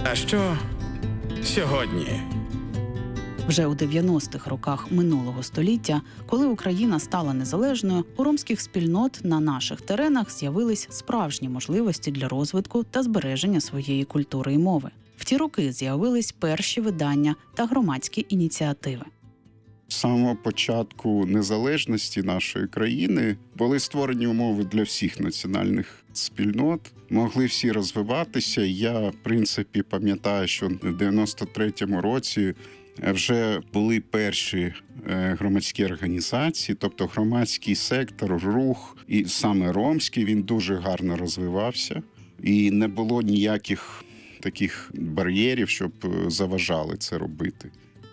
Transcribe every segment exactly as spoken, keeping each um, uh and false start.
А що сьогодні? Вже у дев'яностих роках минулого століття, коли Україна стала незалежною, у ромських спільнот на наших теренах з'явились справжні можливості для розвитку та збереження своєї культури і мови. В ті роки з'явились перші видання та громадські ініціативи. З самого початку незалежності нашої країни були створені умови для всіх національних спільнот. Могли всі розвиватися. Я, в принципі, пам'ятаю, що в дев'яносто третьому році вже були перші громадські організації, тобто громадський сектор, рух, і саме ромський, він дуже гарно розвивався. І не було ніяких таких бар'єрів, щоб заважали це робити.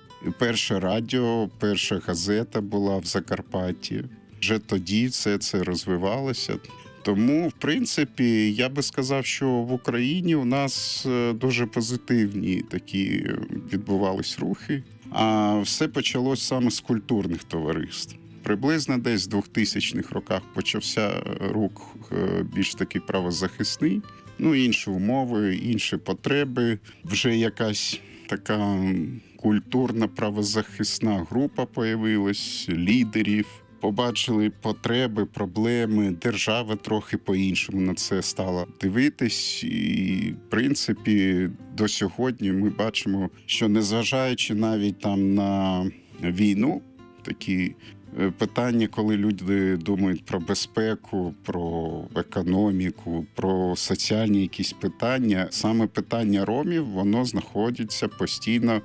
Перше радіо, перша газета була в Закарпатті. Вже тоді все це розвивалося. Тому, в принципі, я би сказав, що в Україні у нас дуже позитивні такі відбувались рухи. А все почалось саме з культурних товариств. Приблизно десь в двохтисячних роках почався рух більш такий правозахисний. Ну, інші умови, інші потреби. Вже якась така культурна правозахисна група появилась, лідерів. Побачили потреби, проблеми, держава трохи по-іншому на це стала дивитись. І, в принципі, до сьогодні ми бачимо, що незважаючи навіть там на війну, такі питання, коли люди думають про безпеку, про економіку, про соціальні якісь питання, саме питання ромів, воно знаходиться постійно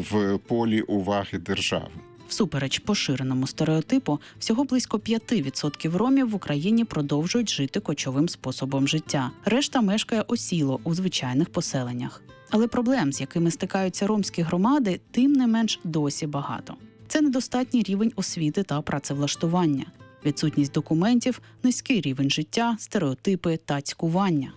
в полі уваги держави. Всупереч поширеному стереотипу, всього близько п'ять відсотків ромів в Україні продовжують жити кочовим способом життя. Решта мешкає осіло у звичайних поселеннях. Але проблем, з якими стикаються ромські громади, тим не менш досі багато. Це недостатній рівень освіти та працевлаштування, відсутність документів, низький рівень життя, стереотипи та цькування.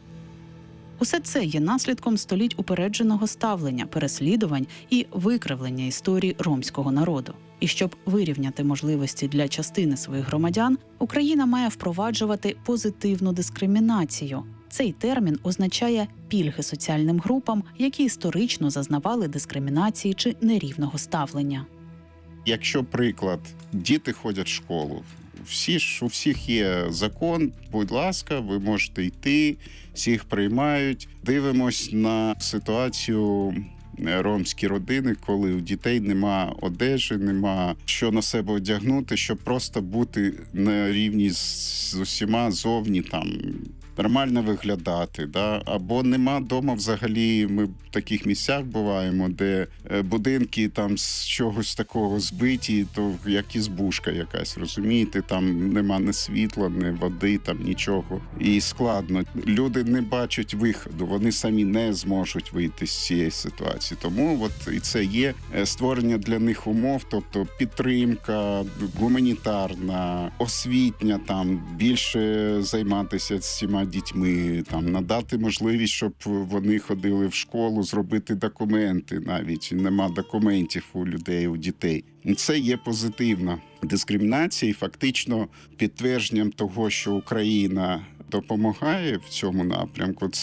Усе це є наслідком століть упередженого ставлення, переслідувань і викривлення історії ромського народу. І щоб вирівняти можливості для частини своїх громадян, Україна має впроваджувати позитивну дискримінацію. Цей термін означає пільги соціальним групам, які історично зазнавали дискримінації чи нерівного ставлення. Якщо приклад, діти ходять в школу, всі ж, у всіх є закон, будь ласка, ви можете йти, всіх приймають. Дивимось на ситуацію ромські родини, коли у дітей нема одежі, нема що на себе одягнути, щоб просто бути на рівні з усіма зовні, там, нормально виглядати, да? Або нема вдома взагалі, ми в таких місцях буваємо, де будинки там з чогось такого збиті, то як ізбушка якась, розумієте, там нема ні світла, ні води, там нічого. І складно. Люди не бачать виходу, вони самі не зможуть вийти з цієї ситуації. Тому от і це є створення для них умов, тобто підтримка гуманітарна, освітня, там більше займатися цими дітьми, там надати можливість, щоб вони ходили в школу, зробити документи навіть. Нема документів у людей, у дітей. Це є позитивна дискримінація і фактично підтвердженням того, що Україна допомагає в цьому напрямку.